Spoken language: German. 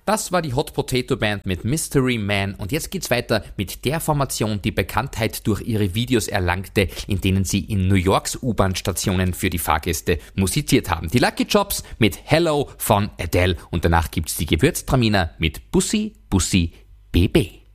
Das war die Hot Potato Band mit Mystery Man und jetzt geht's weiter mit der Formation, die Bekanntheit durch ihre Videos erlangte, in denen sie in New Yorks U-Bahn-Stationen für die Fahrgäste musiziert haben. Die Lucky Jobs mit Hello von Adele und danach gibt's die Gewürztraminer mit Bussi, Bussi, BB.